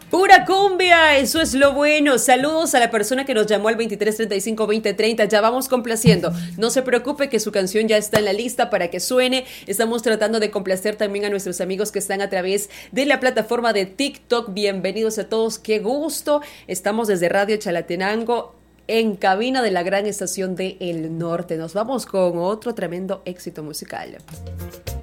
Pura cumbia, eso es lo bueno. Saludos a la persona que nos llamó al 2335-2030. Ya vamos complaciendo. No se preocupe que su canción ya está en la lista para que suene. Estamos tratando de complacer también a nuestros amigos que están a través de la plataforma de TikTok. Bienvenidos a todos, qué gusto. Estamos desde Radio Chalatenango en cabina de la gran estación de El Norte. Nos vamos con otro tremendo éxito musical.